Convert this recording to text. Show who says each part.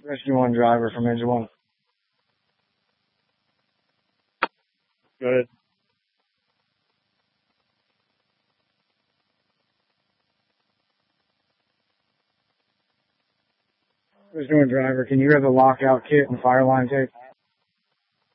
Speaker 1: Rescue 1 driver from Engine 1. Go ahead. Rescue 1 driver, can you have the lockout kit and fire line tape?